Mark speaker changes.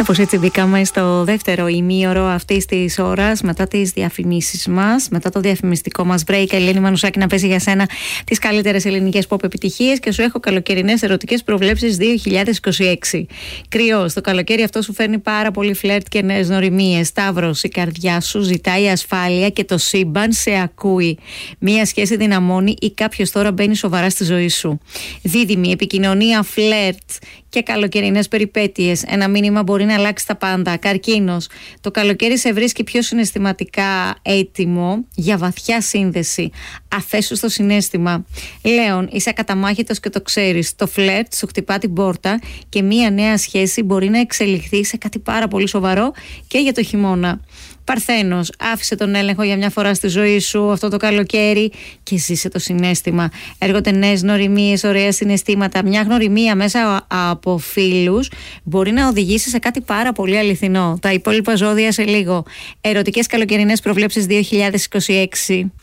Speaker 1: Κάπως έτσι μπήκαμε στο δεύτερο ημίωρο αυτής της ώρας, μετά τις διαφημίσεις μας, μετά το διαφημιστικό μας break. Ελένη Μανουσάκη, να παίζει για σένα τις καλύτερες ελληνικές pop επιτυχίες και σου έχω καλοκαιρινές ερωτικές προβλέψεις 2026. Κρυός, το καλοκαίρι αυτό σου φέρνει πάρα πολύ φλερτ και νέες νοημίες. Σταύρος, η καρδιά σου ζητάει ασφάλεια και το σύμπαν σε ακούει. Μία σχέση δυναμώνει ή κάποιος τώρα μπαίνει σοβαρά στη ζωή σου. Δίδυμη, επικοινωνία, φλερτ και καλοκαιρινές περιπέτειες. Ένα μήνυμα μπορεί να αλλάξει τα πάντα. Καρκίνος, το καλοκαίρι σε βρίσκει πιο συναισθηματικά έτοιμο για βαθιά σύνδεση. Αφέσου στο συναίσθημα. Λέων, είσαι ακαταμάχητος και το ξέρεις. Το φλερτ σου χτυπά την πόρτα και μία νέα σχέση μπορεί να εξελιχθεί σε κάτι πάρα πολύ σοβαρό και για το χειμώνα. Παρθένος, άφησε τον έλεγχο για μια φορά στη ζωή σου αυτό το καλοκαίρι και ζήσε το συναίσθημα. Έρχονται νέες γνωριμίες, ωραία συναισθήματα. Μια γνωριμία μέσα από φίλους μπορεί να οδηγήσει σε κάτι πάρα πολύ αληθινό. Τα υπόλοιπα ζώδια σε λίγο. Ερωτικές καλοκαιρινές προβλέψεις 2026.